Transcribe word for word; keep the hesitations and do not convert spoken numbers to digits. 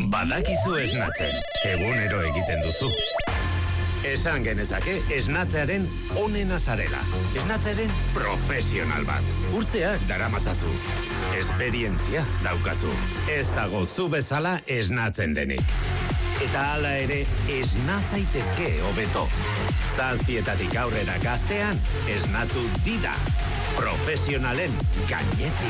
Badakizu esnatzen, egunero egiten duzu. Esan genezake esnatzearen onena zarela. Esnatzearen profesional bat. Urteak daramatzazu. Esperientzia daukazu. Ez dago zu bezala esnatzen denik. Eta hala ere, esna zaitezke hobeto. Zazpietatik aurrera gaztean, esnatu dida. Profesionalen gainetik.